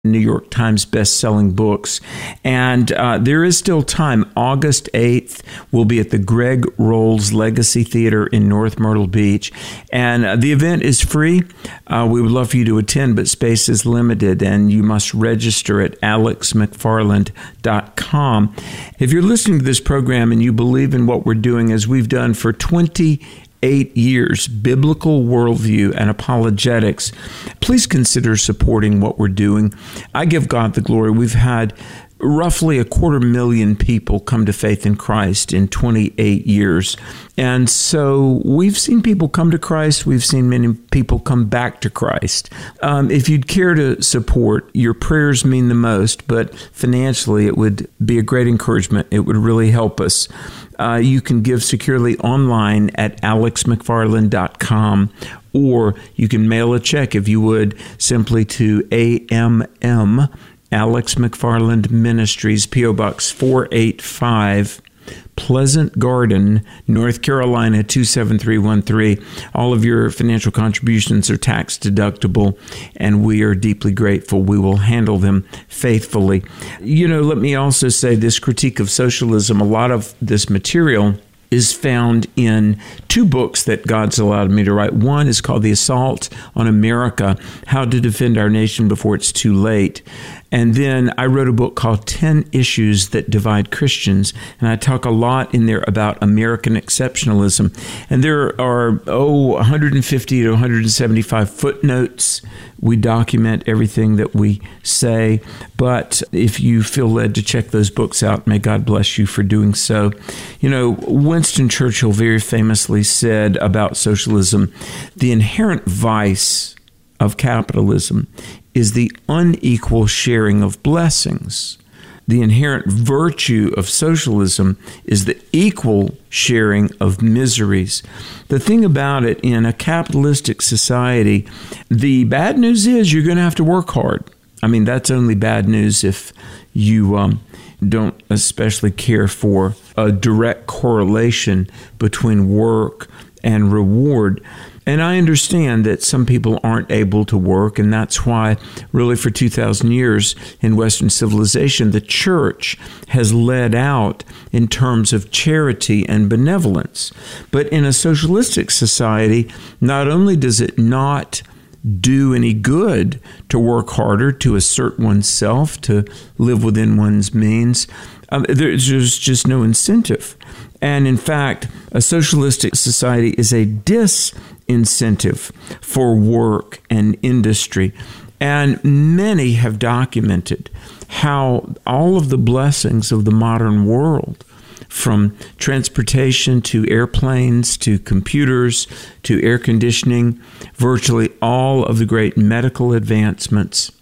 New York Times best-selling books. And there is still time. August 8th, we'll be at the Greg Rolls Legacy Theater in North Myrtle Beach. And the event is free. We would love for you to attend, but space is limited, and you must register at alexmcfarland.com. If you're listening to this program and you believe in what we're doing, as we've done for 28 years, biblical worldview and apologetics, please consider supporting what we're doing. I give God the glory. We've had roughly 250,000 people come to faith in Christ in 28 years. And so we've seen people come to Christ. We've seen many people come back to Christ. If you'd care to support, your prayers mean the most, but financially it would be a great encouragement. It would really help us. You can give securely online at alexmcfarland.com, or you can mail a check, if you would, simply to AMM, Alex McFarland Ministries, P.O. Box 485, Pleasant Garden, North Carolina 27313. All of your financial contributions are tax deductible, and we are deeply grateful. We will handle them faithfully. Let me also say this critique of socialism, a lot of this material is found in two books that God's allowed me to write. One is called The Assault on America, How to Defend Our Nation Before It's Too Late. And then I wrote a book called 10 Issues That Divide Christians, and I talk a lot in there about American exceptionalism. And there are, 150 to 175 footnotes. We document everything that we say. But if you feel led to check those books out, may God bless you for doing so. Winston Churchill very famously said about socialism, the inherent vice of capitalism is the unequal sharing of blessings. The inherent virtue of socialism is the equal sharing of miseries. The thing about it, in a capitalistic society, the bad news is you're going to have to work hard. I mean, that's only bad news if you don't especially care for a direct correlation between work and reward. And I understand that some people aren't able to work, and that's why, really, for 2,000 years in Western civilization, the church has led out in terms of charity and benevolence. But in a socialistic society, not only does it not do any good to work harder, to assert oneself, to live within one's means, there's just no incentive. And in fact, a socialistic society is a disincentive for work and industry. And many have documented how all of the blessings of the modern world, from transportation to airplanes to computers to air conditioning, virtually all of the great medical advancements,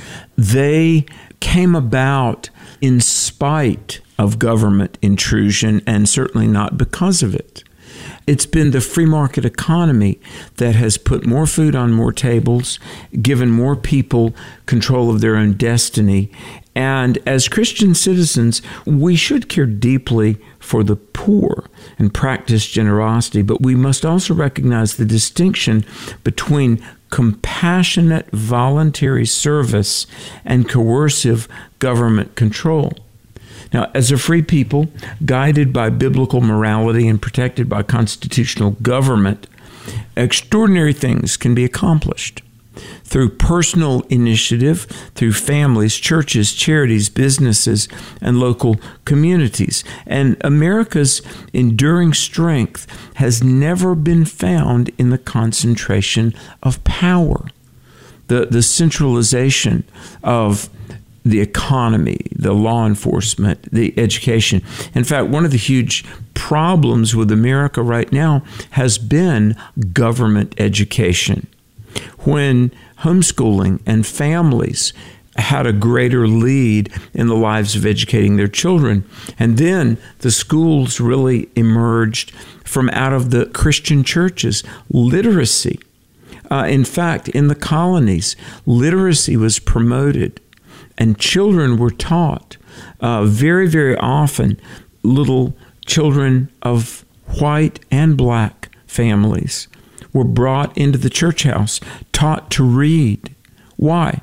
they came about in spite of government intrusion, and certainly not because of it. It's been the free market economy that has put more food on more tables, given more people control of their own destiny. And as Christian citizens, we should care deeply for the poor and practice generosity, but we must also recognize the distinction between compassionate voluntary service and coercive government control. Now, as a free people, guided by biblical morality and protected by constitutional government, extraordinary things can be accomplished through personal initiative, through families, churches, charities, businesses, and local communities. And America's enduring strength has never been found in the concentration of power, the centralization of the economy, the law enforcement, the education. In fact, one of the huge problems with America right now has been government education. When homeschooling and families had a greater lead in the lives of educating their children, and then the schools really emerged from out of the Christian churches, literacy. In fact, in the colonies, literacy was promoted, and children were taught. Very, very often, little children of white and black families were brought into the church house, taught to read. Why?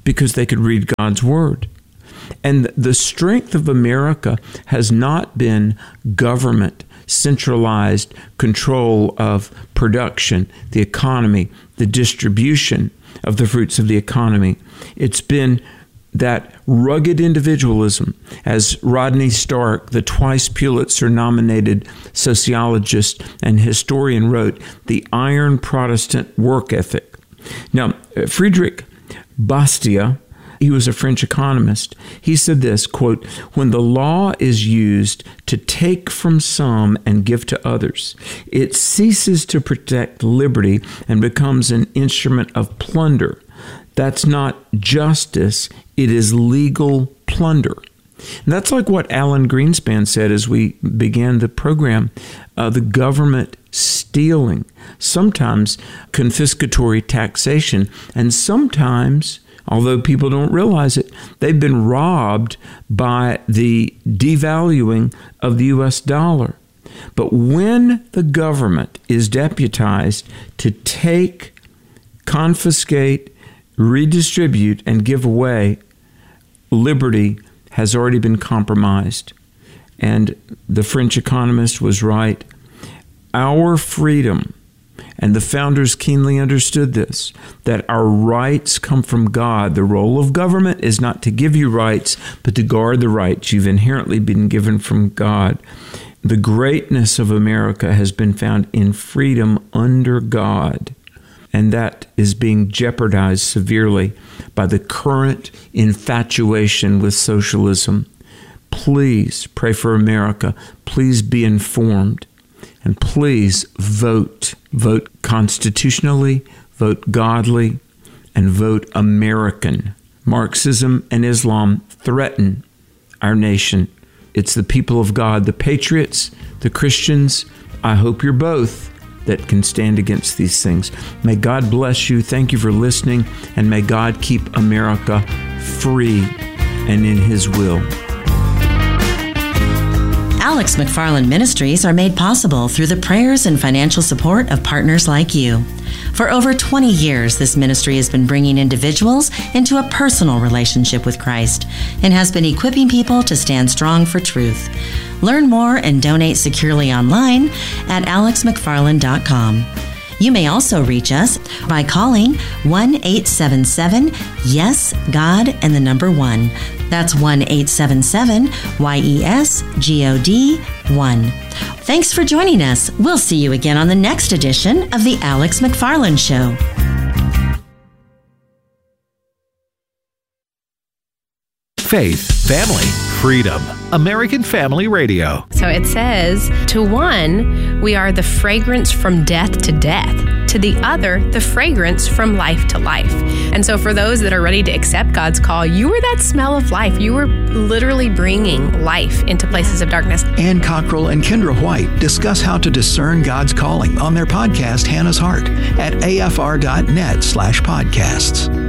because they could read God's Word. And the strength of America has not been government, centralized control of production, the economy, the distribution of the fruits of the economy. It's been that rugged individualism, as Rodney Stark, the twice Pulitzer-nominated sociologist and historian, wrote, the iron Protestant work ethic. Now, Friedrich Bastiat, he was a French economist. He said this, quote, when the law is used to take from some and give to others, it ceases to protect liberty and becomes an instrument of plunder. That's not justice, it is legal plunder. And that's like what Alan Greenspan said as we began the program, the government stealing, sometimes confiscatory taxation, and sometimes, although people don't realize it, they've been robbed by the devaluing of the U.S. dollar. But when the government is deputized to take, confiscate, redistribute, and give away, liberty has already been compromised. And the French economist was right. Our freedom, and the founders keenly understood this, that our rights come from God. The role of government is not to give you rights, but to guard the rights you've inherently been given from God. The greatness of America has been found in freedom under God, and that is being jeopardized severely by the current infatuation with socialism. Please pray for America. Please be informed. And please vote. Vote constitutionally, vote godly, and vote American. Marxism and Islam threaten our nation. It's the people of God, the patriots, the Christians. I hope you're both, that can stand against these things. May God bless you. Thank you for listening, and may God keep America free and in His will. Alex McFarland Ministries are made possible through the prayers and financial support of partners like you. For over 20 years, this ministry has been bringing individuals into a personal relationship with Christ and has been equipping people to stand strong for truth. Learn more and donate securely online at alexmcfarland.com. You may also reach us by calling 1-877-YES-GOD and the number 1. That's 1-877-YES-GOD-1. Thanks for joining us. We'll see you again on the next edition of The Alex McFarland Show. Faith, family, freedom. American Family Radio. So it says, to one, we are the fragrance from death to death. To the other, the fragrance from life to life. And so for those that are ready to accept God's call, you were that smell of life. You were literally bringing life into places of darkness. Ann Cockrell and Kendra White discuss how to discern God's calling on their podcast, Hannah's Heart, at afr.net/podcasts.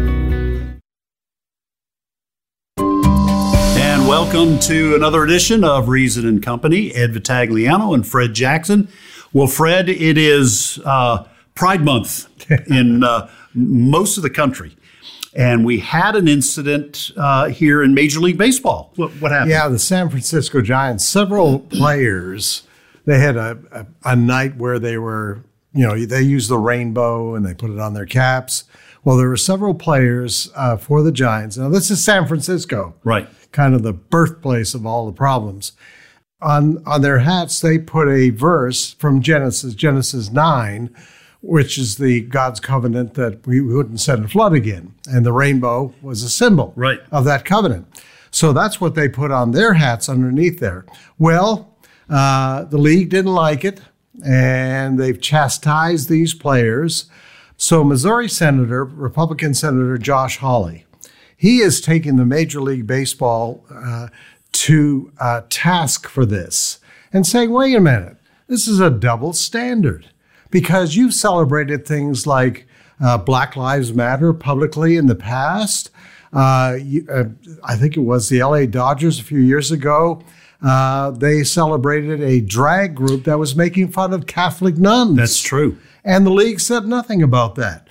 Welcome to another edition of Reason and Company. Ed Vitagliano and Fred Jackson. Well, Fred, it is Pride Month in most of the country. And we had an incident here in Major League Baseball. What happened? Yeah, the San Francisco Giants, several players, they had a night where they were, they used the rainbow and they put it on their caps. Well, there were several players for the Giants. Now, this is San Francisco. Right. Kind of the birthplace of all the problems. On their hats, they put a verse from Genesis 9, which is the God's covenant that we wouldn't send a flood again. And the rainbow was a symbol of that covenant. So that's what they put on their hats underneath there. Well, the league didn't like it, and they've chastised these players. So Missouri Republican Senator Josh Hawley, he is taking the Major League Baseball to task for this and saying, wait a minute, this is a double standard because you've celebrated things like Black Lives Matter publicly in the past. I think it was the LA Dodgers a few years ago. They celebrated a drag group that was making fun of Catholic nuns. That's true. And the league said nothing about that.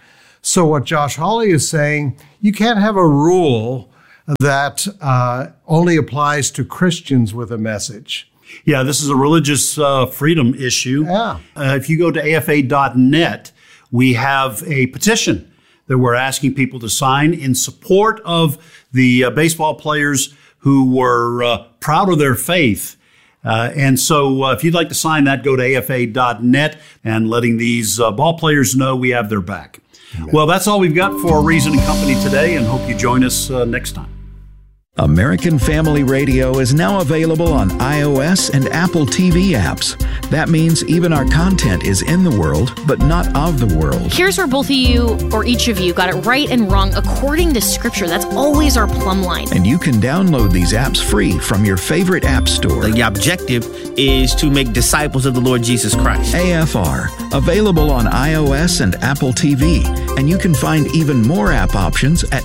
So what Josh Hawley is saying, you can't have a rule that only applies to Christians with a message. Yeah, this is a religious freedom issue. Yeah. If you go to afa.net, we have a petition that we're asking people to sign in support of the baseball players who were proud of their faith. And so if you'd like to sign that, go to afa.net and letting these ball players know we have their back. Amen. Well, that's all we've got for Reason and Company today, and hope you join us next time. American Family Radio is now available on iOS and Apple TV apps. That means even our content is in the world, but not of the world. Here's where both of you, or each of you, got it right and wrong according to Scripture. That's always our plumb line. And you can download these apps free from your favorite app store. The objective is to make disciples of the Lord Jesus Christ. AFR, available on iOS and Apple TV. And you can find even more app options at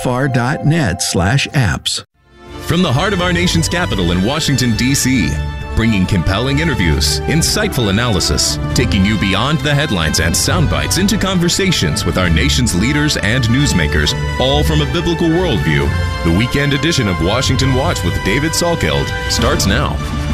afr.net/apps. From the heart of our nation's capital in Washington, D.C., bringing compelling interviews, insightful analysis, taking you beyond the headlines and sound bites into conversations with our nation's leaders and newsmakers, all from a biblical worldview. The weekend edition of Washington Watch with David Salkeld starts now.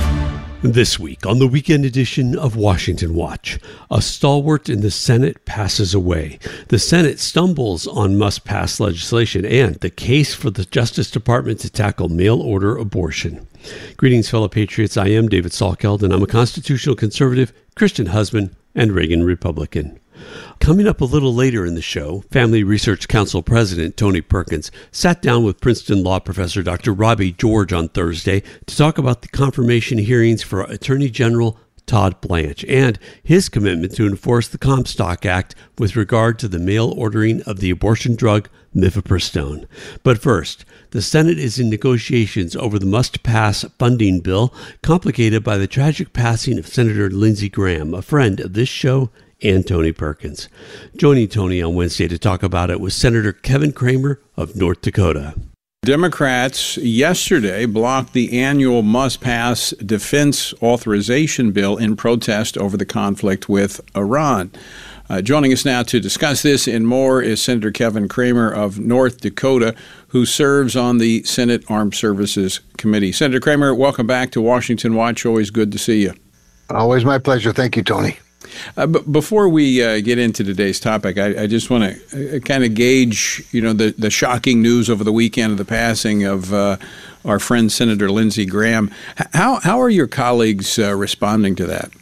This week on the weekend edition of Washington Watch, a stalwart in the Senate passes away. The Senate stumbles on must-pass legislation and the case for the Justice Department to tackle mail-order abortion. Greetings, fellow patriots. I am David Salkeld, and I'm a constitutional conservative, Christian husband, and Reagan Republican. Coming up a little later in the show, Family Research Council President Tony Perkins sat down with Princeton law professor Dr. Robbie George on Thursday to talk about the confirmation hearings for Attorney General Todd Blanche and his commitment to enforce the Comstock Act with regard to the mail ordering of the abortion drug mifepristone. But first, the Senate is in negotiations over the must-pass funding bill, complicated by the tragic passing of Senator Lindsey Graham, a friend of this show and Tony Perkins. Joining Tony on Wednesday to talk about it was Senator Kevin Cramer of North Dakota. Democrats yesterday blocked the annual must-pass defense authorization bill in protest over the conflict with Iran. Joining us now to discuss this and more is Senator Kevin Cramer of North Dakota, who serves on the Senate Armed Services Committee. Senator Cramer, welcome back to Washington Watch. Always good to see you. Always my pleasure. Thank you, Tony. Before we get into today's topic, I just want to kind of gauge, the shocking news over the weekend of the passing of our friend Senator Lindsey Graham. How are your colleagues responding to that?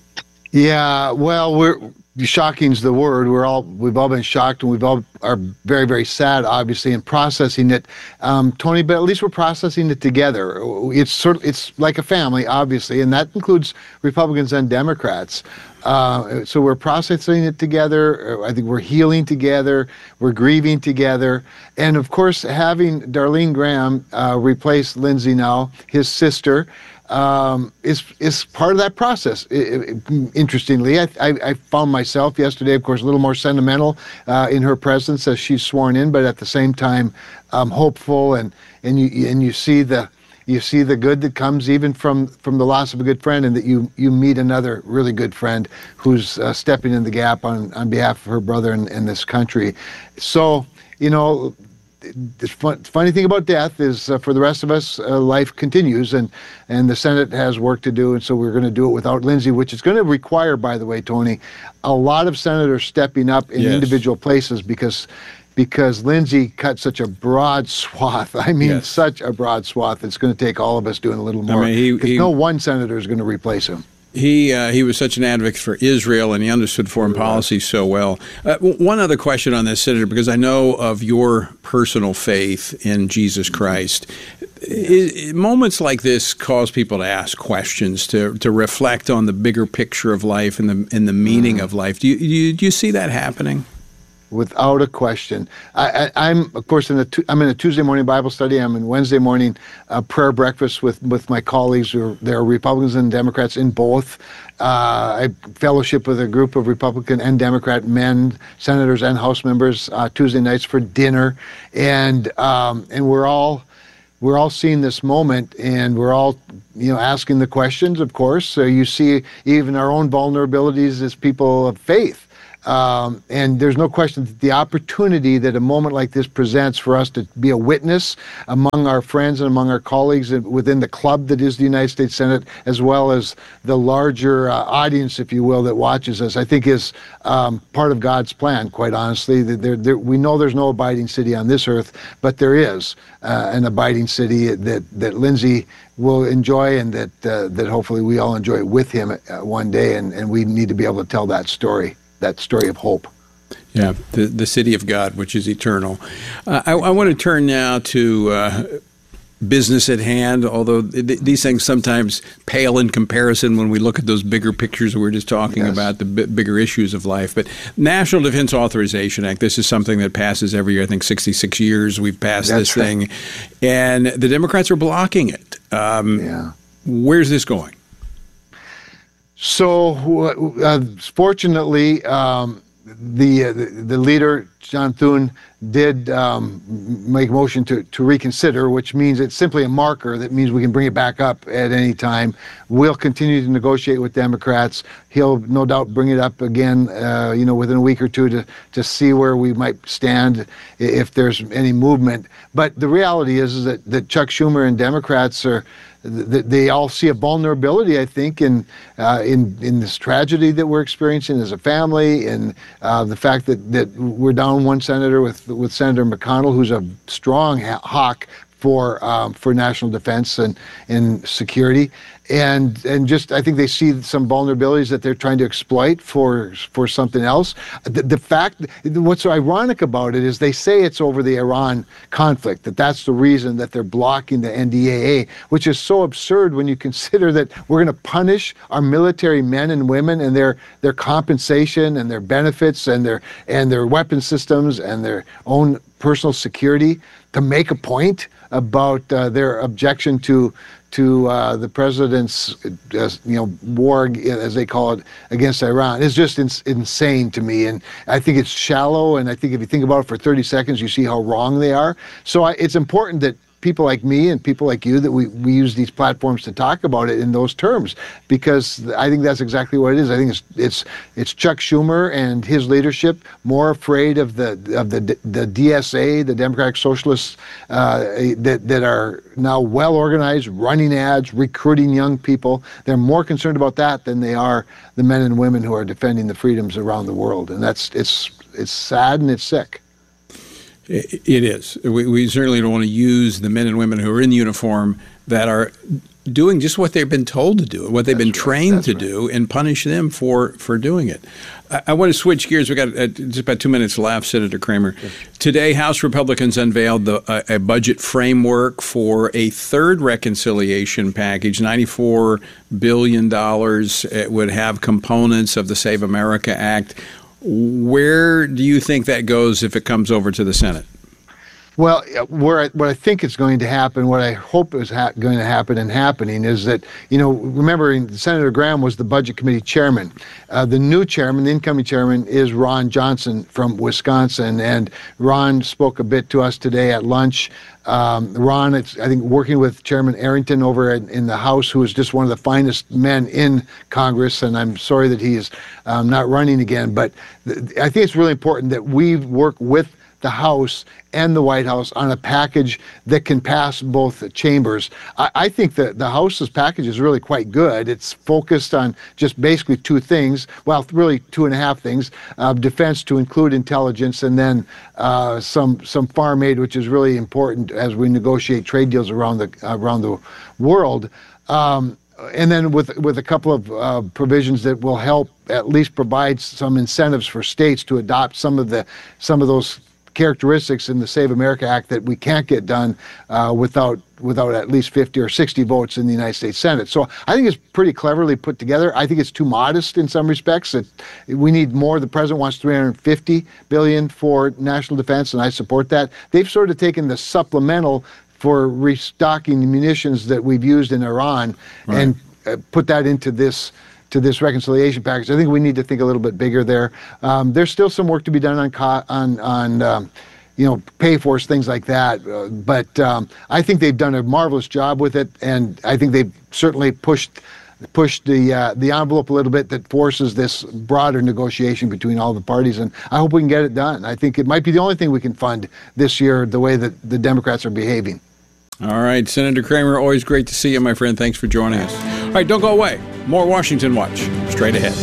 Yeah, well, shocking's the word. We've all been shocked, and we've all are very, very sad, obviously, in processing it, Tony. But at least we're processing it together. It's like a family, obviously, and that includes Republicans and Democrats. So we're processing it together. I think we're healing together. We're grieving together, and of course, having Darlene Graham replace Lindsey now, his sister. Is part of that process. Interestingly, I found myself yesterday, of course, a little more sentimental in her presence as she's sworn in, but at the same time, hopeful, and you see the good that comes even from the loss of a good friend, and that you meet another really good friend who's stepping in the gap on behalf of her brother and this country. So, the funny thing about death is for the rest of us, life continues, and the Senate has work to do, and so we're going to do it without Lindsey, which is going to require, by the way, Tony, a lot of senators stepping up in individual places because Lindsey cut such a broad swath. I mean, such a broad swath. It's going to take all of us doing a little more. No one senator is going to replace him. He was such an advocate for Israel, and he understood foreign policy so well. One other question on this, Senator, because I know of your personal faith in Jesus Christ. Moments like this cause people to ask questions, to reflect on the bigger picture of life and the meaning of life. Do you see that happening? Without a question. I'm, of course, I'm in a Tuesday morning Bible study. I'm in Wednesday morning prayer breakfast with my colleagues. There are Republicans and Democrats in both. I fellowship with a group of Republican and Democrat men, senators and House members Tuesday nights for dinner, and we're all seeing this moment, and we're all asking the questions. Of course, so you see even our own vulnerabilities as people of faith. And there's no question that the opportunity that a moment like this presents for us to be a witness among our friends and among our colleagues within the club that is the United States Senate, as well as the larger audience, if you will, that watches us, I think is part of God's plan, quite honestly. We know there's no abiding city on this earth, but there is an abiding city that Lindsay will enjoy, and that hopefully we all enjoy with him one day, and we need to be able to tell that story of hope. Yeah, the city of God, which is eternal. I want to turn now to business at hand, although these things sometimes pale in comparison when we look at those bigger pictures that we're just talking about, the bigger issues of life. But National Defense Authorization Act, this is something that passes every year. I think 66 years we've passed this thing. And the Democrats are blocking it. Where's this going? So, fortunately, the leader, John Thune, did make a motion to reconsider, which means it's simply a marker. That means we can bring it back up at any time. We'll continue to negotiate with Democrats. He'll no doubt bring it up again, within a week or two to see where we might stand if there's any movement. But the reality is that Chuck Schumer and Democrats they all see a vulnerability, I think, in this tragedy that we're experiencing as a family, and the fact that we're down one senator with Senator McConnell, who's a strong hawk for national defense and security, and just I think they see some vulnerabilities that they're trying to exploit for something else. The fact, what's so ironic about it is they say it's over the Iran conflict, that's the reason that they're blocking the NDAA, which is so absurd when you consider that we're going to punish our military men and women and their compensation and their benefits and their weapon systems and their own personal security to make a point about their objection to the president's war, as they call it, against Iran. Is just insane to me, and I think it's shallow, and I think if you think about it for 30 seconds, you see how wrong they are. So it's important that people like me and people like you, that we use these platforms to talk about it in those terms, because I think that's exactly what it is. I think it's Chuck Schumer and his leadership more afraid of the DSA, the Democratic Socialists, that are now well organized, running ads, recruiting young people. They're more concerned about that than they are the men and women who are defending the freedoms around the world, and it's sad and it's sick. It is. We certainly don't want to use the men and women who are in uniform that are doing just what they've been told to do, what they've been trained to do, and punish them for doing it. I want to switch gears. We got just about 2 minutes left, Senator Kramer. Today, House Republicans unveiled a budget framework for a third reconciliation package, $94 billion. It would have components of the Save America Act. Where do you think that goes if it comes over to the Senate? Well, what I think is going to happen, what I hope is going to happen and happening is that, remember Senator Graham was the Budget Committee chairman. The new chairman, the incoming chairman, is Ron Johnson from Wisconsin. And Ron spoke a bit to us today at lunch. Ron, I think, working with Chairman Arrington over in the House, who is just one of the finest men in Congress, and I'm sorry that he is not running again. But I think it's really important that we work with the House and the White House on a package that can pass both chambers. I think that the House's package is really quite good. It's focused on just basically two things, well, really two and a half things, defense to include intelligence, and then some farm aid, which is really important as we negotiate trade deals around the world. And then with a couple of provisions that will help at least provide some incentives for states to adopt some of those characteristics in the Save America Act that we can't get done without at least 50 or 60 votes in the United States Senate. So I think it's pretty cleverly put together. I think it's too modest in some respects. We need more. The president wants $350 billion for national defense, and I support that. They've sort of taken the supplemental for restocking the munitions that we've used in Iran and put that into this reconciliation package. I think we need to think a little bit bigger there. There's still some work to be done on pay force, things like that. But I think they've done a marvelous job with it, and I think they've certainly pushed push the envelope a little bit that forces this broader negotiation between all the parties. And I hope we can get it done. I think it might be the only thing we can fund this year, the way that the Democrats are behaving. All right, Senator Cramer, always great to see you, my friend. Thanks for joining us. All right, don't go away. More Washington Watch straight ahead.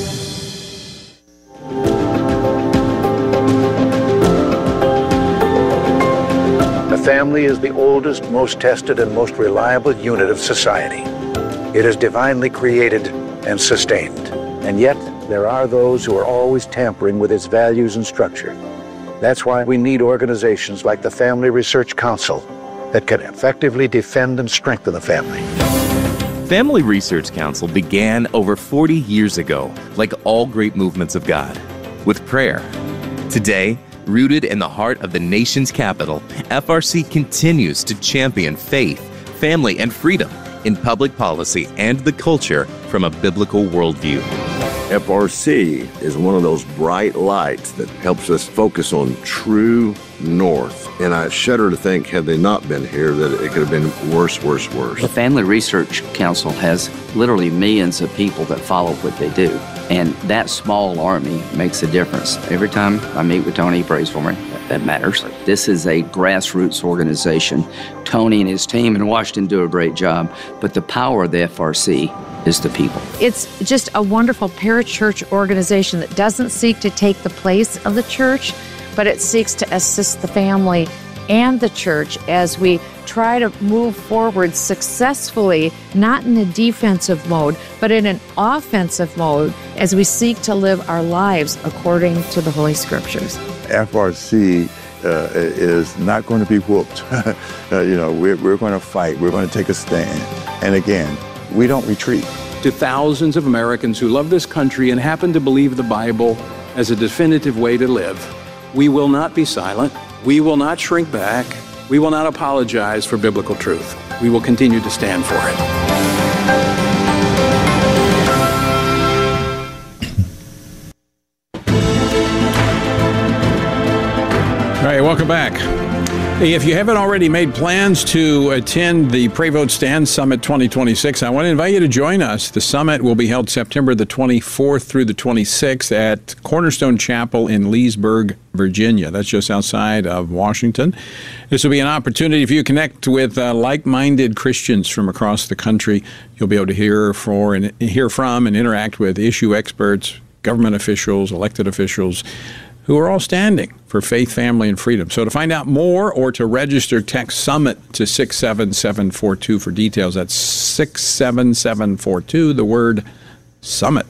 The family is the oldest, most tested, and most reliable unit of society. It is divinely created and sustained. And yet, there are those who are always tampering with its values and structure. That's why we need organizations like the Family Research Council that can effectively defend and strengthen the family. Family Research Council began over 40 years ago, like all great movements of God, with prayer. Today, rooted in the heart of the nation's capital, FRC continues to champion faith, family, and freedom in public policy and the culture from a biblical worldview. FRC is one of those bright lights that helps us focus on true north. And I shudder to think, had they not been here, that it could have been worse. The Family Research Council has literally millions of people that follow what they do. And that small army makes a difference. Every time I meet with Tony, he prays for me. That matters. This is a grassroots organization. Tony and his team in Washington do a great job, but the power of the FRC is the people. It's just a wonderful parachurch organization that doesn't seek to take the place of the church, but it seeks to assist the family and the church as we try to move forward successfully, not in a defensive mode, but in an offensive mode as we seek to live our lives according to the Holy Scriptures. FRC is not going to be whooped. We're going to fight. We're going to take a stand. And again, we don't retreat. To thousands of Americans who love this country and happen to believe the Bible as a definitive way to live, we will not be silent. We will not shrink back. We will not apologize for biblical truth. We will continue to stand for it. All right, welcome back. Hey, if you haven't already made plans to attend the Pray Vote Stand Summit 2026, I want to invite you to join us. The summit will be held September the 24th through the 26th at Cornerstone Chapel in Leesburg, Virginia. That's just outside of Washington. This will be an opportunity for you to connect with like-minded Christians from across the country. You'll be able to hear from and interact with issue experts, government officials, elected officials, who are all standing for faith, family, and freedom. So to find out more or to register, text SUMMIT to 67742 for details. That's 67742, the word SUMMIT.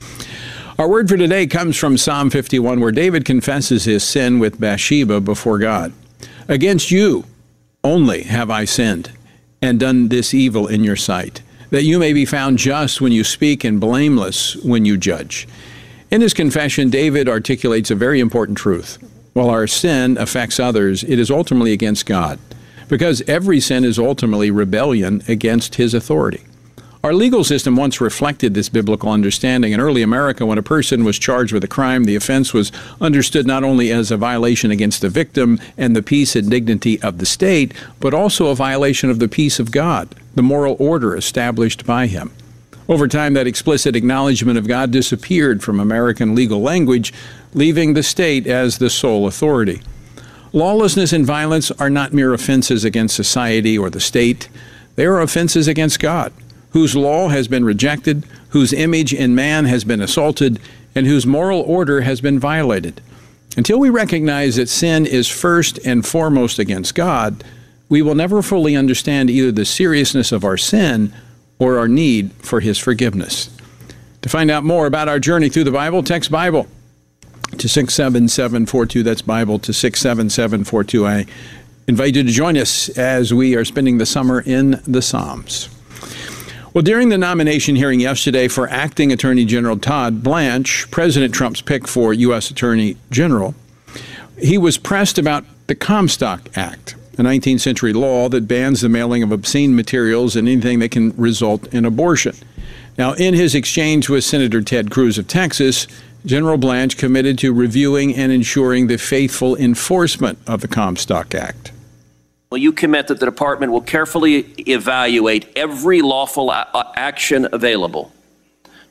Our word for today comes from Psalm 51, where David confesses his sin with Bathsheba before God. Against you only have I sinned and done this evil in your sight, that you may be found just when you speak and blameless when you judge. In his confession, David articulates a very important truth. While our sin affects others, it is ultimately against God, because every sin is ultimately rebellion against his authority. Our legal system once reflected this biblical understanding. In early America, when a person was charged with a crime, the offense was understood not only as a violation against the victim and the peace and dignity of the state, but also a violation of the peace of God, the moral order established by him. Over time, that explicit acknowledgement of God disappeared from American legal language, leaving the state as the sole authority. Lawlessness and violence are not mere offenses against society or the state. They are offenses against God, whose law has been rejected, whose image in man has been assaulted, and whose moral order has been violated. Until we recognize that sin is first and foremost against God, we will never fully understand either the seriousness of our sin or our need for his forgiveness. To find out more about our journey through the Bible, text Bible to 67742. That's Bible to 67742. I invite you to join us as we are spending the summer in the Psalms. Well, during the nomination hearing yesterday for Acting Attorney General Todd Blanche, President Trump's pick for U.S. Attorney General, he was pressed about the Comstock Act, a 19th century law that bans the mailing of obscene materials and anything that can result in abortion. Now, in his exchange with Senator Ted Cruz of Texas, General Blanche committed to reviewing and ensuring the faithful enforcement of the Comstock Act. Will you commit that the department will carefully evaluate every lawful action available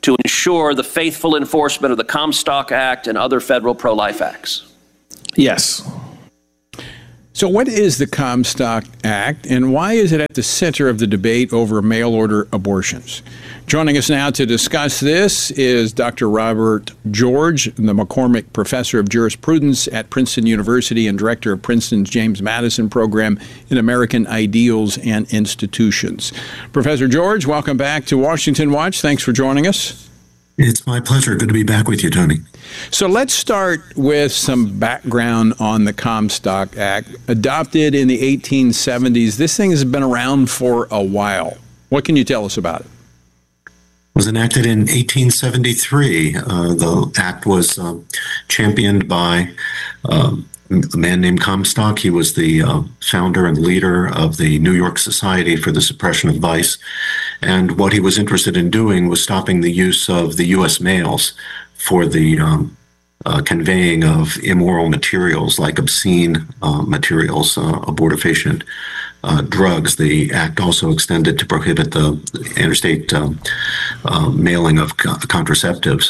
to ensure the faithful enforcement of the Comstock Act and other federal pro-life acts? Yes. So what is the Comstock Act, and why is it at the center of the debate over mail-order abortions? Joining us now to discuss this is Dr. Robert George, the McCormick Professor of Jurisprudence at Princeton University and Director of Princeton's James Madison Program in American Ideals and Institutions. Professor George, welcome back to Washington Watch. Thanks for joining us. It's my pleasure. Good to be back with you, Tony. So let's start with some background on the Comstock Act. Adopted in the 1870s, this thing has been around for a while. What can you tell us about it? It was enacted in 1873. The act was championed by a man named Comstock. He was the founder and leader of the New York Society for the Suppression of Vice. And what he was interested in doing was stopping the use of the U.S. mails for the conveying of immoral materials like obscene materials, abortifacient drugs. The act also extended to prohibit the interstate mailing of contraceptives.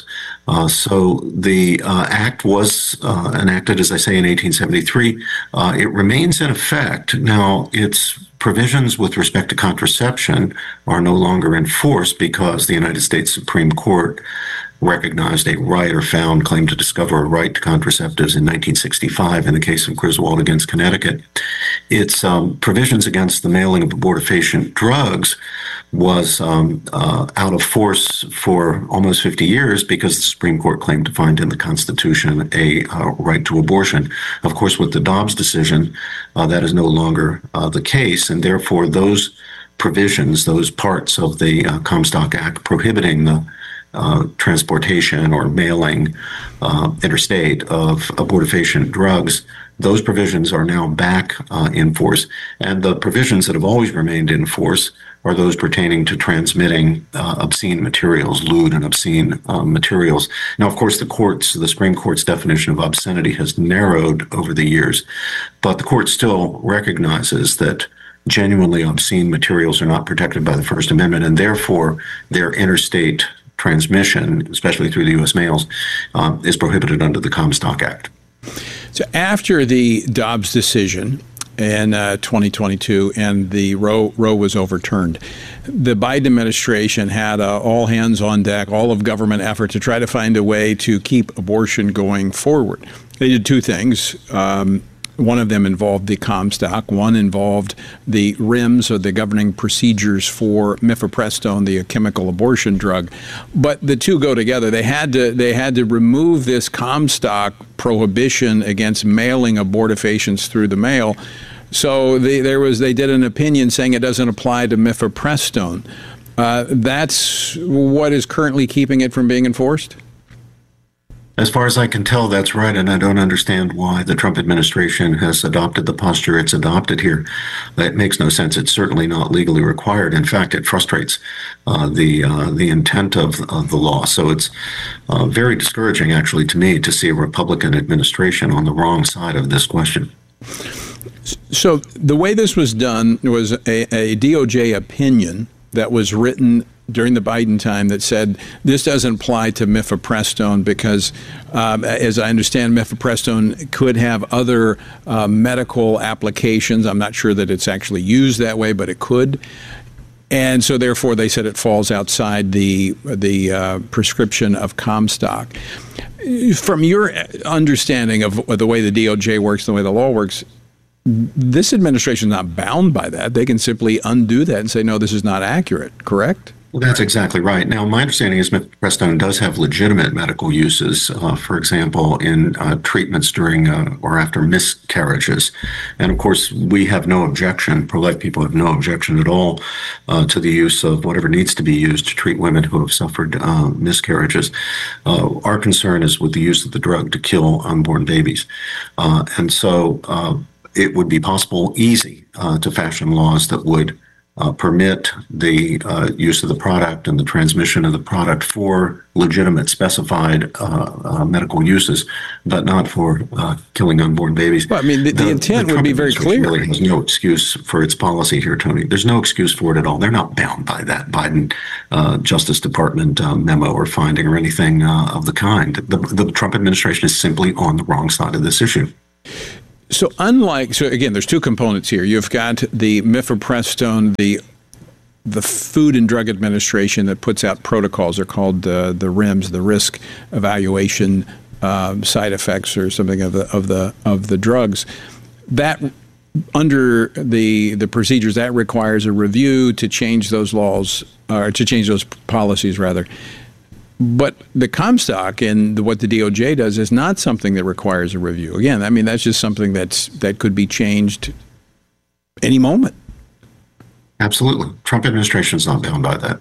So the act was enacted, as I say, in 1873. It remains in effect. Now, its provisions with respect to contraception are no longer enforced because the United States Supreme Court recognized a right or found claim to discover a right to contraceptives in 1965 in the case of Griswold against Connecticut. Its provisions against the mailing of abortifacient drugs was out of force for almost 50 years because the Supreme Court claimed to find in the Constitution a right to abortion. Of course, with the Dobbs decision, that is no longer the case, and therefore those provisions, those parts of the Comstock Act prohibiting the transportation or mailing interstate of abortifacient drugs, those provisions are now back in force. And the provisions that have always remained in force are those pertaining to transmitting obscene materials, lewd and obscene materials. Now, of course, the Supreme Court's definition of obscenity has narrowed over the years, but the court still recognizes that genuinely obscene materials are not protected by the First Amendment, and therefore their interstate transmission, especially through the U.S. mails, is prohibited under the Comstock Act. So after the Dobbs decision in 2022 and the Roe was overturned, the Biden administration had all hands on deck, all of government effort to try to find a way to keep abortion going forward. They did two things. One of them involved the Comstock. One involved the REMS, or the governing procedures for mifepristone, the chemical abortion drug. But the two go together. They had to remove this Comstock prohibition against mailing abortifacients through the mail. So they did an opinion saying it doesn't apply to mifepristone. That's what is currently keeping it from being enforced? As far as I can tell, that's right, and I don't understand why the Trump administration has adopted the posture it's adopted here. That makes no sense. It's certainly not legally required. In fact, it frustrates the intent of the law. So it's very discouraging, actually, to me, to see a Republican administration on the wrong side of this question. So the way this was done was a DOJ opinion that was written during the Biden time that said this doesn't apply to mifepristone because, as I understand, mifepristone could have other medical applications. I'm not sure that it's actually used that way, but it could. And so, therefore, they said it falls outside the prescription of Comstock. From your understanding of the way the DOJ works, the way the law works, this administration is not bound by that. They can simply undo that and say, no, this is not accurate, correct? Well, that's exactly right. Now, my understanding is mifepristone does have legitimate medical uses, for example, in treatments during or after miscarriages. And of course, we have no objection, pro-life people have no objection at all to the use of whatever needs to be used to treat women who have suffered miscarriages. Our concern is with the use of the drug to kill unborn babies. And so it would be possible, easy, to fashion laws that would permit the use of the product and the transmission of the product for legitimate specified medical uses, but not for killing unborn babies. Well, I mean, the intent would be very clear. Really has no excuse for its policy here, Tony. There's no excuse for it at all. They're not bound by that Biden Justice Department memo or finding or anything of the kind. The Trump administration is simply on the wrong side of this issue. So again, there's two components here. You've got the mifepristone, the Food and Drug Administration that puts out protocols. They're called the REMS, the Risk Evaluation Side Effects or something of the drugs. That under the procedures that requires a review to change those laws or to change those policies rather. But the Comstock and what the DOJ does is not something that requires a review. Again, I mean, that's just something that could be changed any moment. Absolutely. Trump administration is not bound by that.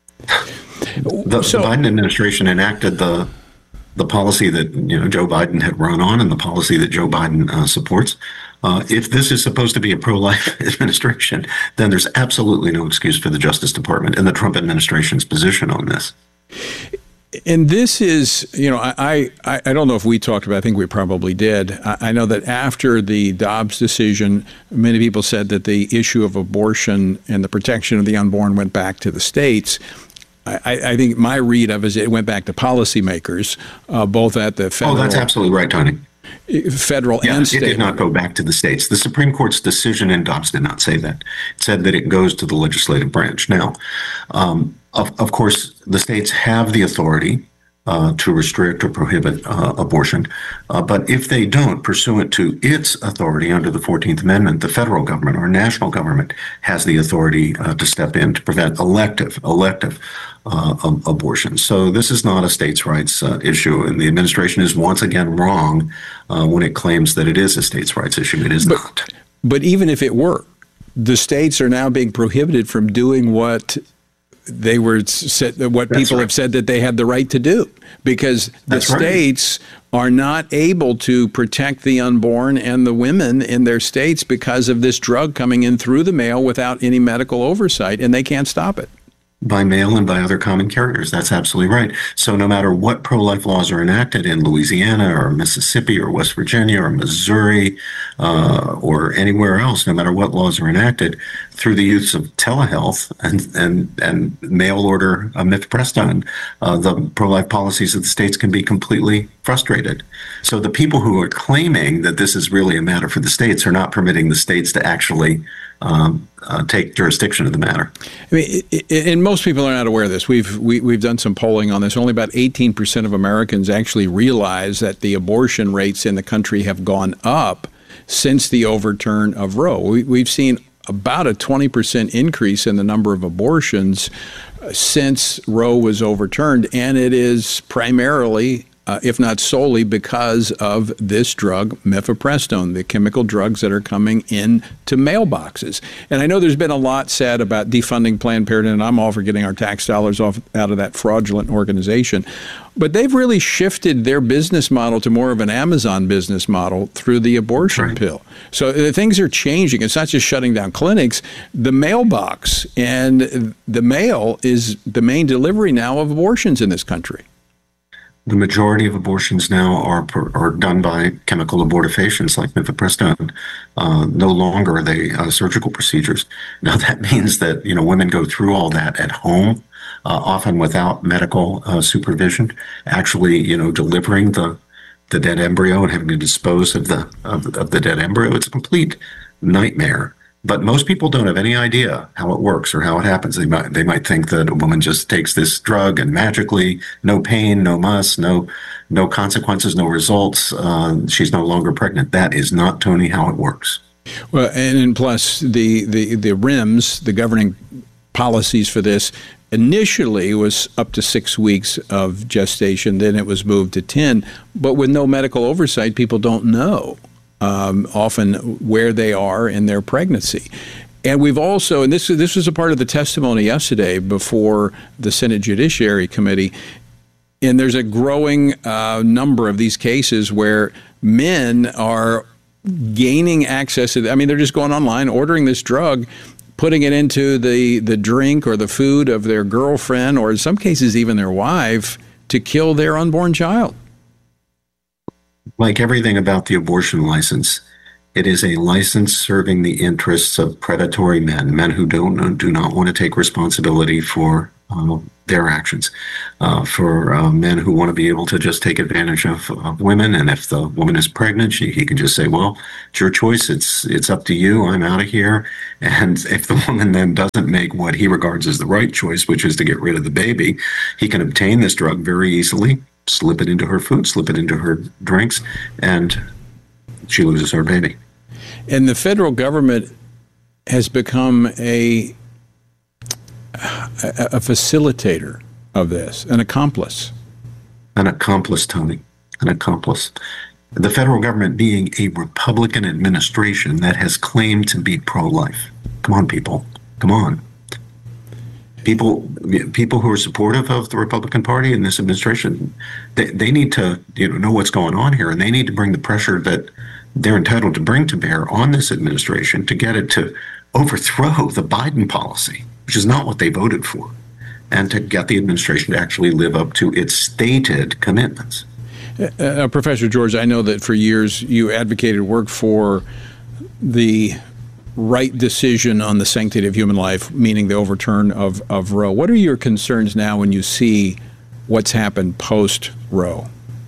The Biden administration enacted the policy that Joe Biden had run on and the policy that Joe Biden supports. If this is supposed to be a pro-life administration, then there's absolutely no excuse for the Justice Department and the Trump administration's position on this. And this is, I don't know if we talked about it. I think we probably did. I know that after the Dobbs decision, many people said that the issue of abortion and the protection of the unborn went back to the states. I think my read of it is it went back to policymakers, both at the federal. Oh, that's absolutely right, Tony. Federal and state. It did not go back to the states. The Supreme Court's decision in Dobbs did not say that. It said that it goes to the legislative branch. Now, of course, the states have the authority to restrict or prohibit abortion. But if they don't, pursuant to its authority under the 14th Amendment, the federal government or national government has the authority to step in to prevent elective abortion. So this is not a states' rights issue, and the administration is once again wrong when it claims that it is a states' rights issue. It is not. But even if it were, the states are now being prohibited from doing what they were said, what That's people right. have said that they had the right to do, because the That's states right. are not able to protect the unborn and the women in their states because of this drug coming in through the mail without any medical oversight, and they can't stop it. By mail and by other common carriers. That's absolutely right. So no matter what pro-life laws are enacted in Louisiana or Mississippi or West Virginia or Missouri or anywhere else, no matter what laws are enacted, through the use of telehealth and mail order mifepristone, the pro-life policies of the states can be completely frustrated. So the people who are claiming that this is really a matter for the states are not permitting the states to actually take jurisdiction of the matter. I mean, and most people are not aware of this. We've done some polling on this. Only about 18% of Americans actually realize that the abortion rates in the country have gone up since the overturn of Roe. We've seen about a 20% increase in the number of abortions since Roe was overturned, and it is primarily if not solely because of this drug, mifepristone, the chemical drugs that are coming into mailboxes. And I know there's been a lot said about defunding Planned Parenthood, and I'm all for getting our tax dollars out of that fraudulent organization. But they've really shifted their business model to more of an Amazon business model through the abortion pill. So things are changing. It's not just shutting down clinics. The mailbox and the mail is the main delivery now of abortions in this country. The majority of abortions now are done by chemical abortifacients like mifepristone. No longer are they surgical procedures. Now that means that women go through all that at home, often without medical supervision. Actually, delivering the dead embryo and having to dispose of the dead embryo. It's a complete nightmare. But most people don't have any idea how it works or how it happens. They might think that a woman just takes this drug and magically, no pain, no muss, no consequences, no results. She's no longer pregnant. That is not, Tony, how it works. Well, and plus the REMS, the governing policies for this, initially was up to 6 weeks of gestation. Then it was moved to 10. But with no medical oversight, people don't know. Often where they are in their pregnancy. And we've also, and this was a part of the testimony yesterday before the Senate Judiciary Committee, and there's a growing number of these cases where men are gaining access to, they're just going online, ordering this drug, putting it into the drink or the food of their girlfriend, or in some cases even their wife, to kill their unborn child. Like everything about the abortion license, it is a license serving the interests of predatory men who do not want to take responsibility for their actions, for men who want to be able to just take advantage of women. And if the woman is pregnant, he can just say, well, it's your choice. It's up to you. I'm out of here. And if the woman then doesn't make what he regards as the right choice, which is to get rid of the baby, he can obtain this drug very easily, slip it into her food, slip it into her drinks, and she loses her baby. And the federal government has become a facilitator of this, an accomplice. An accomplice, Tony, an accomplice. The federal government being a Republican administration that has claimed to be pro-life. Come on, people. Come on. People who are supportive of the Republican Party and this administration, they need to know what's going on here, and they need to bring the pressure that they're entitled to bring to bear on this administration to get it to overthrow the Biden policy, which is not what they voted for, and to get the administration to actually live up to its stated commitments. Professor George, I know that for years you advocated work for the right decision on the sanctity of human life, meaning the overturn of Roe. What are your concerns now when you see what's happened post-Roe?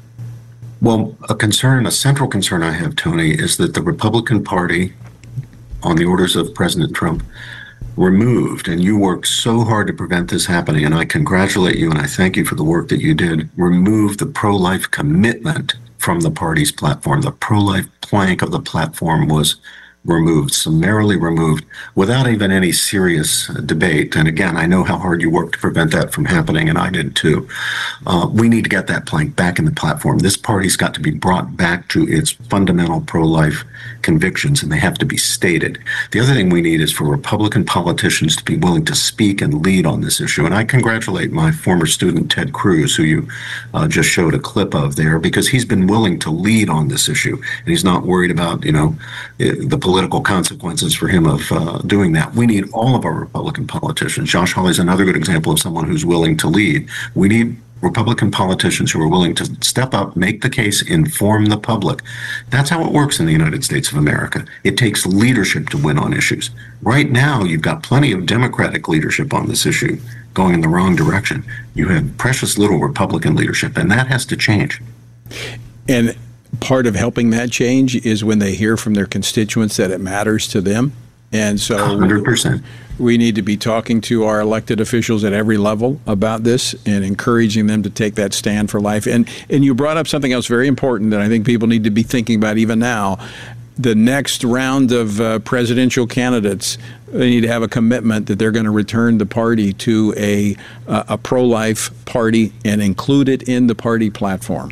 Well, a central concern I have, Tony, is that the Republican Party, on the orders of President Trump, removed, and you worked so hard to prevent this happening, and I congratulate you and I thank you for the work that you did, remove the pro-life commitment from the party's platform. The pro-life plank of the platform was removed, summarily removed, without even any serious debate. And again, I know how hard you worked to prevent that from happening, and I did too. We need to get that plank back in the platform. This party's got to be brought back to its fundamental pro-life convictions, and they have to be stated. The other thing we need is for Republican politicians to be willing to speak and lead on this issue. And I congratulate my former student, Ted Cruz, who you just showed a clip of there, because he's been willing to lead on this issue. And he's not worried about, the political consequences for him of doing that. We need all of our Republican politicians. Josh Hawley's another good example of someone who's willing to lead. We need Republican politicians who are willing to step up, make the case, inform the public. That's how it works in the United States of America. It takes leadership to win on issues. Right now, you've got plenty of Democratic leadership on this issue going in the wrong direction. You have precious little Republican leadership, and that has to change. And part of helping that change is when they hear from their constituents that it matters to them. And so 100%. We need to be talking to our elected officials at every level about this and encouraging them to take that stand for life. And you brought up something else very important that I think people need to be thinking about even now. The next round of presidential candidates, they need to have a commitment that they're going to return the party to a pro-life party and include it in the party platform.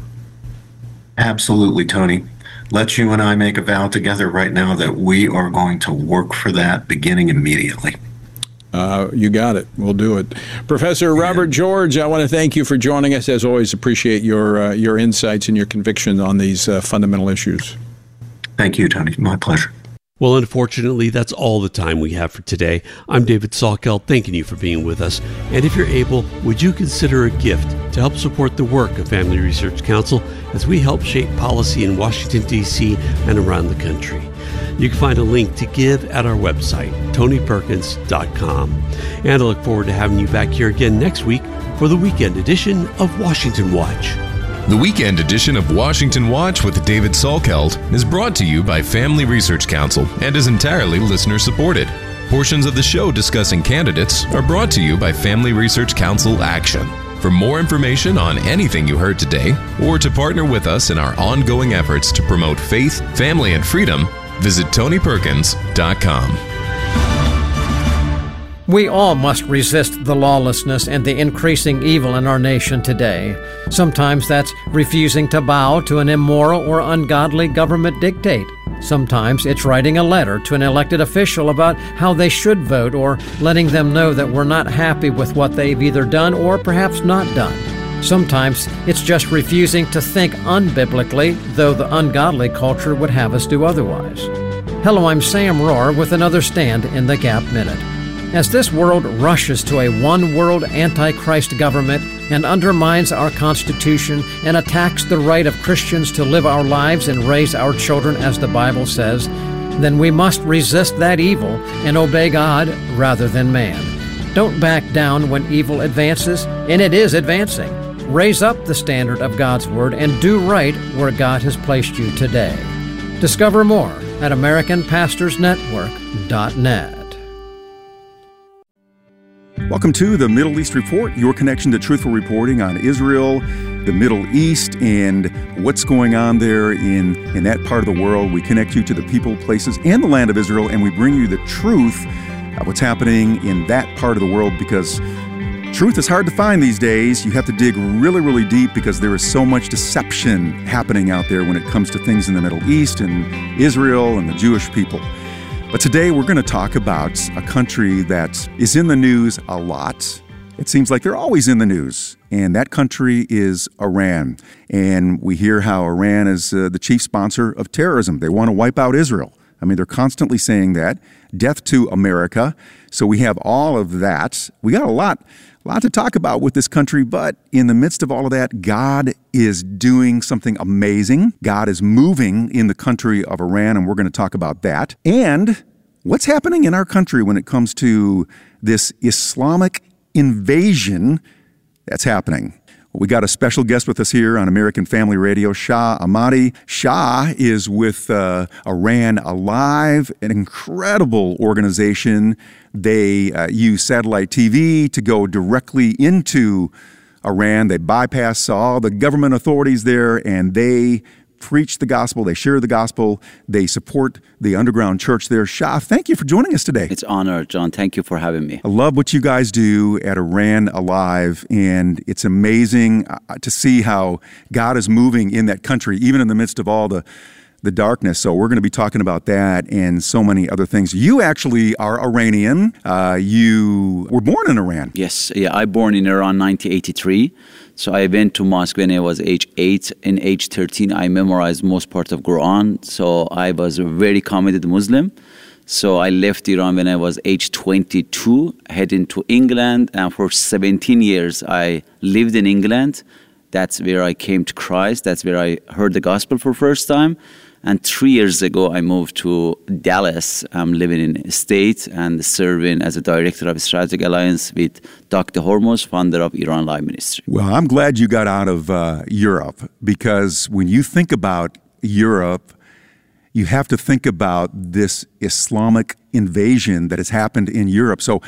Absolutely, Tony. Let's you and I make a vow together right now that we are going to work for that beginning immediately. You got it. We'll do it. Professor Robert George, I want to thank you for joining us. As always, appreciate your insights and your conviction on these fundamental issues. Thank you, Tony. My pleasure. Well, unfortunately, that's all the time we have for today. I'm David Salkeld, thanking you for being with us. And if you're able, would you consider a gift to help support the work of Family Research Council as we help shape policy in Washington, D.C. and around the country? You can find a link to give at our website, tonyperkins.com. And I look forward to having you back here again next week for the weekend edition of Washington Watch. The weekend edition of Washington Watch with David Salkeld is brought to you by Family Research Council and is entirely listener-supported. Portions of the show discussing candidates are brought to you by Family Research Council Action. For more information on anything you heard today, or to partner with us in our ongoing efforts to promote faith, family, and freedom, visit tonyperkins.com. We all must resist the lawlessness and the increasing evil in our nation today. Sometimes that's refusing to bow to an immoral or ungodly government dictate. Sometimes it's writing a letter to an elected official about how they should vote, or letting them know that we're not happy with what they've either done or perhaps not done. Sometimes it's just refusing to think unbiblically, though the ungodly culture would have us do otherwise. Hello, I'm Sam Rohr with another Stand in the Gap Minute. As this world rushes to a one-world antichrist government and undermines our Constitution and attacks the right of Christians to live our lives and raise our children as the Bible says, then we must resist that evil and obey God rather than man. Don't back down when evil advances, and it is advancing. Raise up the standard of God's Word and do right where God has placed you today. Discover more at AmericanPastorsNetwork.net. Welcome to the Middle East Report, your connection to truthful reporting on Israel, the Middle East, and what's going on there in that part of the world. We connect you to the people, places, and the land of Israel, and we bring you the truth of what's happening in that part of the world, because truth is hard to find these days. You have to dig really, really deep because there is so much deception happening out there when it comes to things in the Middle East and Israel and the Jewish people. But today we're going to talk about a country that is in the news a lot. It seems like they're always in the news, and that country is Iran. And we hear how Iran is the chief sponsor of terrorism. They want to wipe out Israel. I mean, they're constantly saying that. Death to America. So we have all of that. We got a lot to talk about with this country, but in the midst of all of that, God is doing something amazing. God is moving in the country of Iran, and we're going to talk about that. And what's happening in our country when it comes to this Islamic invasion that's happening. We got a special guest with us here on American Family Radio, Shah Ahmadi. Shah is with Iran Alive, an incredible organization. They use satellite TV to go directly into Iran. They bypass all the government authorities there, and they preach the gospel, they share the gospel, they support the underground church there. Shah, thank you for joining us today. It's an honor, John. Thank you for having me. I love what you guys do at Iran Alive, and it's amazing to see how God is moving in that country, even in the midst of all the darkness. So we're going to be talking about that and so many other things. You actually are Iranian. You were born in Iran. Yes. Yeah, I born in Iran 1983. So I went to mosque when I was age 8. In age 13, I memorized most parts of Quran. So I was a very committed Muslim. So I left Iran when I was age 22, heading to England. And for 17 years, I lived in England. That's where I came to Christ. That's where I heard the gospel for the first time. And 3 years ago, I moved to Dallas. I'm living in the States and serving as a director of Strategic Alliance with Dr. Hormuz, founder of Iran Live Ministry. Well, I'm glad you got out of Europe, because when you think about Europe, you have to think about this Islamic invasion that has happened in Europe. So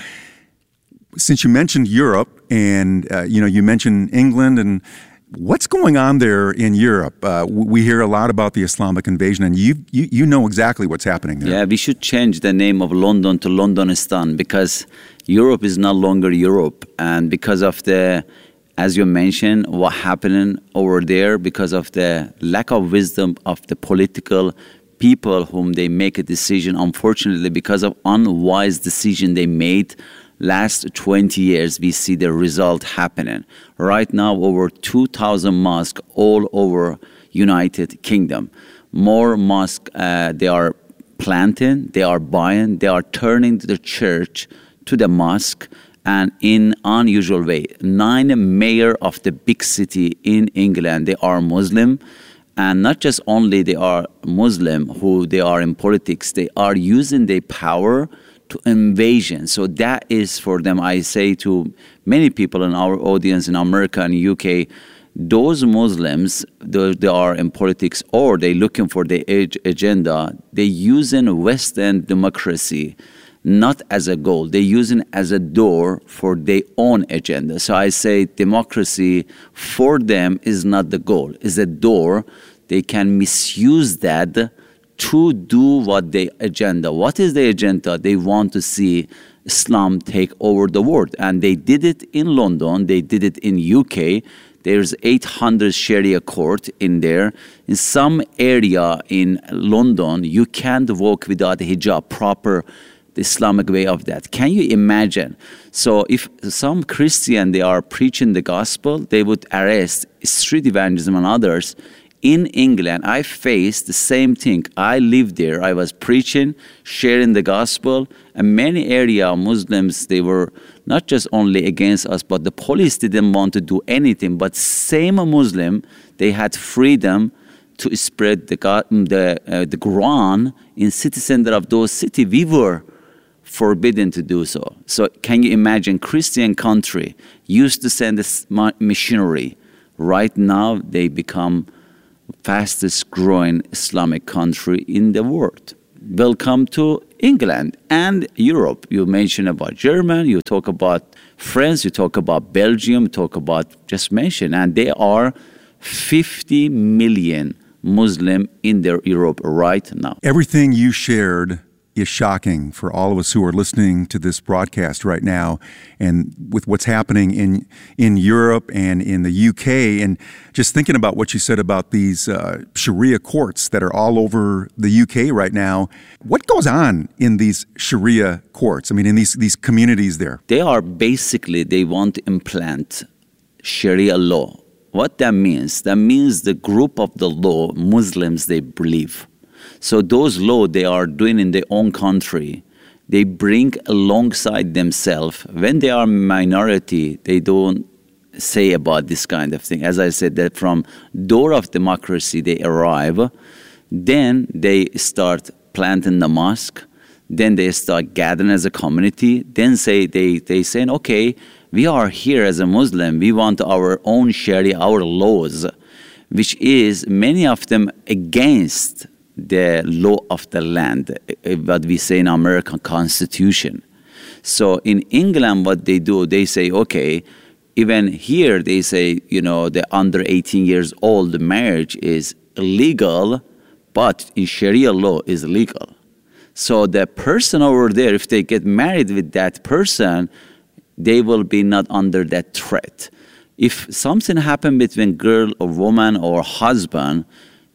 since you mentioned Europe and, you mentioned England, and what's going on there in Europe? We hear a lot about the Islamic invasion, and you know exactly what's happening there. Yeah, we should change the name of London to Londonistan, because Europe is no longer Europe. And because of as you mentioned, what happening over there, because of the lack of wisdom of the political people whom they make a decision, unfortunately, because of unwise decision they made, last 20 years, we see the result happening. Right now, over 2,000 mosques all over United Kingdom. More mosques they are planting, they are buying, they are turning the church to the mosque, and in unusual way. 9 mayors of the big city in England, they are Muslim. And not just only they are Muslim, who they are in politics, they are using their power to invasion. So that is for them, I say to many people in our audience in America and UK, those Muslims, they are in politics or they're looking for their agenda, they're using Western democracy not as a goal. They're using it as a door for their own agenda. So I say democracy for them is not the goal, it's a door. They can misuse that to do what their agenda. What is their agenda? They want to see Islam take over the world. And they did it in London. They did it in UK. There's 800 Sharia court in there. In some area in London, you can't walk without a hijab, proper the Islamic way of that. Can you imagine? So if some Christian, they are preaching the gospel, they would arrest street evangelism and others in England, I faced the same thing. I lived there. I was preaching, sharing the gospel, and many area Muslims, they were not just only against us, but the police didn't want to do anything. But same Muslim, they had freedom to spread the Quran in city center of those cities. We were forbidden to do so. So can you imagine Christian country used to send a missionary. Right now, they become fastest growing Islamic country in the world. Welcome to England and Europe. You mentioned about Germany, you talk about France, you talk about Belgium, you talk about, just mention, and there are 50 million Muslim in Europe right now. Everything you shared is shocking for all of us who are listening to this broadcast right now, and with what's happening in Europe and in the UK, and just thinking about what you said about these Sharia courts that are all over the UK right now. What goes on in these Sharia courts? I mean, in these communities there? They are basically, they want to implant Sharia law. What that means? That means the group of the law, Muslims, they believe. So those laws they are doing in their own country, they bring alongside themselves. When they are minority, they don't say about this kind of thing. As I said, that from door of democracy they arrive, then they start planting the mosque, then they start gathering as a community, then they say, okay, we are here as a Muslim, we want our own Sharia, our laws, which is many of them against the law of the land, what we say in American Constitution. So in England, what they do, they say, okay, even here they say, the under 18 years old marriage is illegal, but in Sharia law is legal. So the person over there, if they get married with that person, they will be not under that threat. If something happened between girl or woman or husband,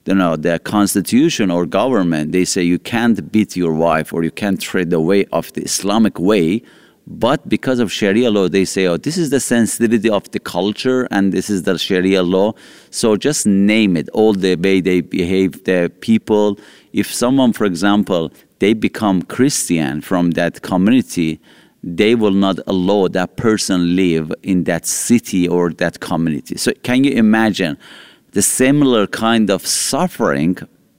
the constitution or government, they say you can't beat your wife or you can't tread the way of the Islamic way. But because of Sharia law, they say, this is the sensitivity of the culture and this is the Sharia law. So just name it, all the way they behave, the people. If someone, for example, they become Christian from that community, they will not allow that person live in that city or that community. So can you imagine the similar kind of suffering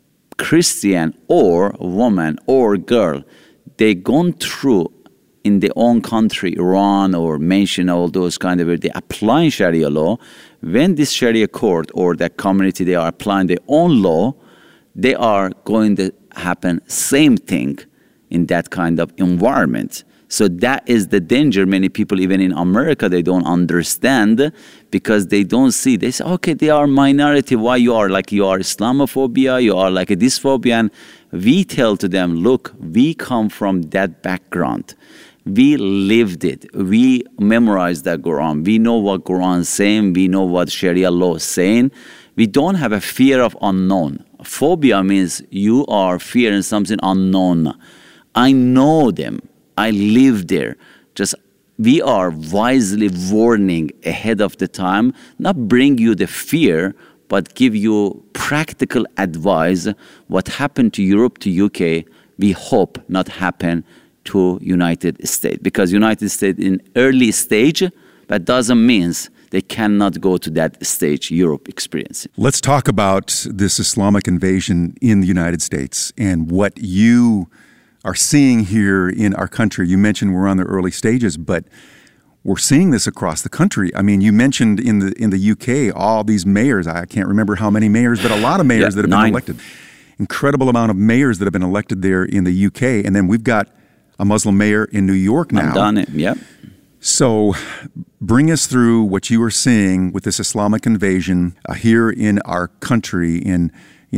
Christian or woman or girl they gone through in their own country, Iran, or mention all those kind of, they apply Sharia law. When this Sharia court or that community, they are applying their own law, they are going to happen same thing in that kind of environment. So that is the danger. Many people, even in America, they don't understand because they don't see. They say, okay, they are minority. Why you are Islamophobia, you are like a dysphobia. And we tell to them, look, we come from that background. We lived it. We memorized the Quran. We know what Quran is saying. We know what Sharia law is saying. We don't have a fear of unknown. Phobia means you are fearing something unknown. I know them. I live there. Just we are wisely warning ahead of the time, not bring you the fear, but give you practical advice. What happened to Europe, to UK, we hope not happen to United States. Because United States in early stage, that doesn't mean they cannot go to that stage Europe experiencing. Let's talk about this Islamic invasion in the United States and what you are seeing here in our country. You mentioned we're on the early stages, but we're seeing this across the country. I mean, you mentioned in the UK all these mayors. I can't remember how many mayors, but a lot of mayors that have been elected. Incredible amount of mayors that have been elected there in the UK. And then we've got a Muslim mayor in New York now. I've done it, yep. So bring us through what you are seeing with this Islamic invasion here in our country, and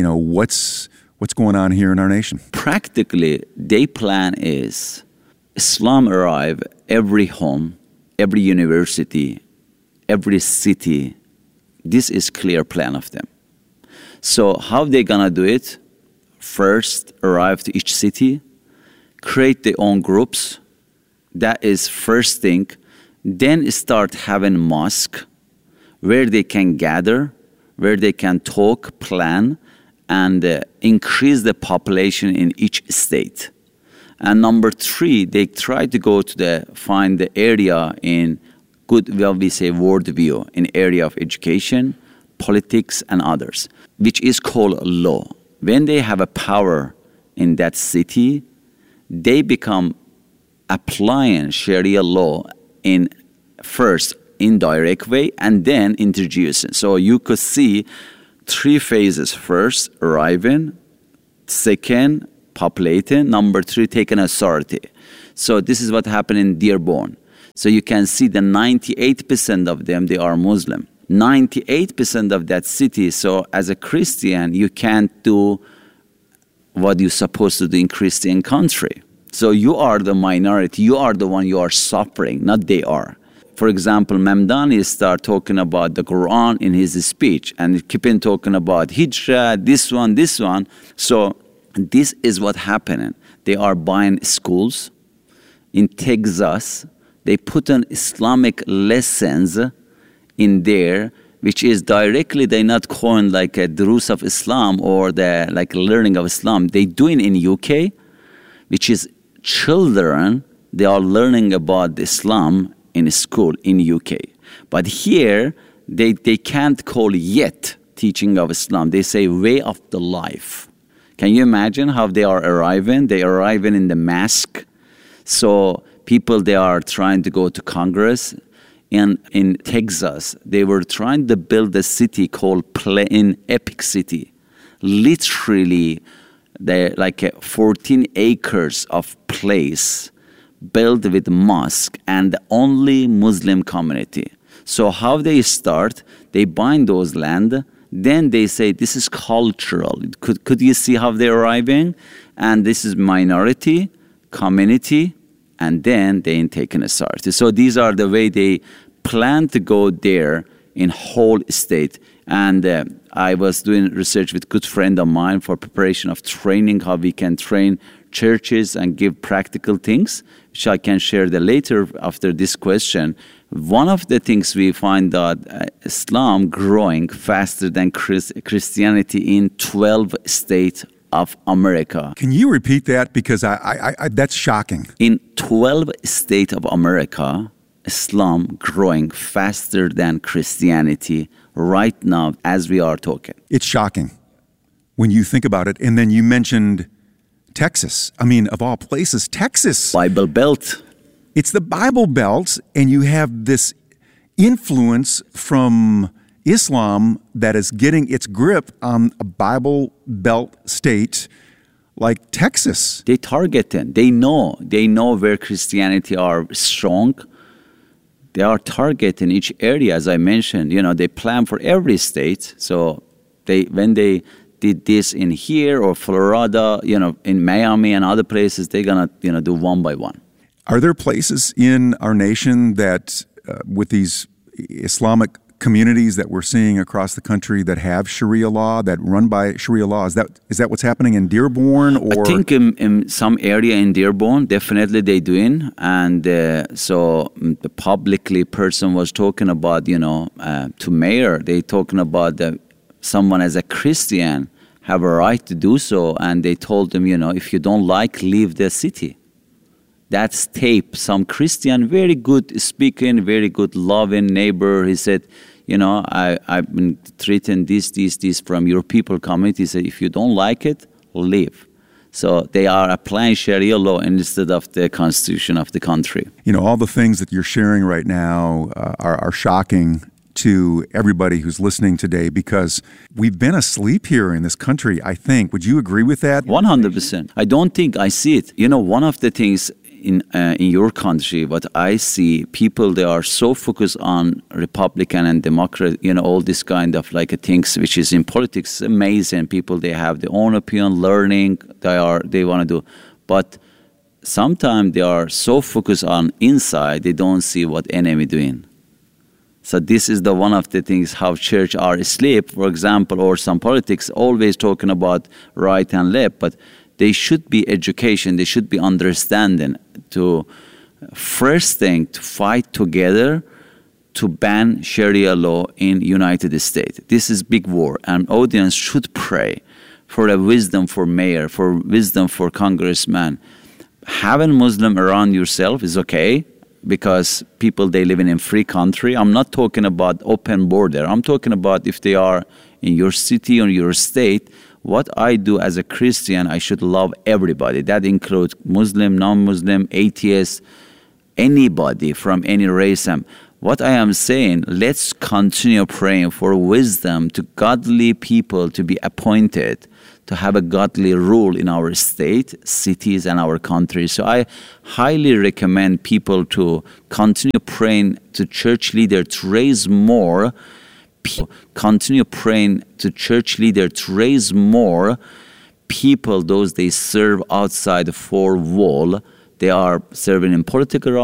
what's going on here in our nation? Practically, their plan is Islam arrive every home, every university, every city. This is clear plan of them. So how they gonna do it? First, arrive to each city, create their own groups. That is first thing. Then start having mosque where they can gather, where they can talk, plan, and increase the population in each state. And number 3, they try to go to find the area in good, well, we say worldview, in area of education, politics, and others, which is called law. When they have a power in that city, they become applying Sharia law in first indirect way and then introducing. So you could see 3 phases. First, arriving. Second, populating. Number 3, taking authority. So this is what happened in Dearborn. So you can see the 98% of them, they are Muslim. 98% of that city. So as a Christian, you can't do what you're supposed to do in Christian country. So you are the minority. You are the one you are suffering, not they are. For example, Mamdani start talking about the Quran in his speech and keeping talking about Hijrah, this one. So this is what happening. They are buying schools in Texas. They put on Islamic lessons in there, which is directly, they're not calling like a Durus of Islam or the like learning of Islam. They doing in UK, which is children, they are learning about Islam in school in UK. But here, they can't call yet teaching of Islam. They say way of the life. Can you imagine how they are arriving? They are arriving in the mosque. So people, they are trying to go to Congress. And in Texas, they were trying to build a city called Plain Epic City. Literally, they're like 14 acres of place built with mosque and the only Muslim community. So how they start, they bind those land, then they say this is cultural. Could you see how they're arriving? And this is minority, community, and then they take an authority. So these are the way they plan to go there in whole state. And I was doing research with a good friend of mine for preparation of training, how we can train churches and give practical things, which I can share later after this question. One of the things we find that Islam growing faster than Christianity in 12 states of America. Can you repeat that? Because I that's shocking. In 12 states of America, Islam growing faster than Christianity right now as we are talking. It's shocking when you think about it. And then you mentioned Texas. I mean, of all places, Texas. Bible Belt. It's the Bible Belt, and you have this influence from Islam that is getting its grip on a Bible Belt state like Texas. They target them. They know where Christianity are strong. They are targeting each area, as I mentioned. They plan for every state. So when they did this in here or Florida, in Miami and other places, they're gonna do one by one. Are there places in our nation that, with these Islamic communities that we're seeing across the country that have Sharia law, that run by Sharia law? Is that what's happening in Dearborn? Or? I think in some area in Dearborn, definitely they doing. And so the publicly person was talking about, to mayor, they talking about someone as a Christian have a right to do so. And they told them, if you don't leave the city. That's tape. Some Christian, very good speaking, very good loving neighbor. He said, I've been treating this from your people community. He said, if you don't like it, leave. So they are applying Sharia law instead of the constitution of the country. All the things that you're sharing right now are shocking to everybody who's listening today because we've been asleep here in this country, I think. Would you agree with that? 100%. I don't think I see it. One of the things in your country, what I see, people, they are so focused on Republican and Democrat, all this kind of things, which is in politics, amazing. People, they have their own opinion, learning, they want to do. But sometimes they are so focused on inside, they don't see what enemy doing. So this is one of the things how church are asleep, for example, or some politics always talking about right and left, but they should be education, they should be understanding to first thing to fight together to ban Sharia law in United States. This is big war, and audience should pray for the wisdom for mayor, for wisdom for congressman. Having Muslim around yourself is okay, because people, they live in a free country. I'm not talking about open border. I'm talking about if they are in your city or your state. What I do as a Christian, I should love everybody. That includes Muslim, non-Muslim, atheist, anybody from any race. What I am saying, let's continue praying for wisdom to godly people to be appointed, to have a godly rule in our state, cities, and our country. So I highly recommend people to continue praying to church leaders to raise more people. Continue praying to church leaders to raise more people, those they serve outside the four wall. They are serving in political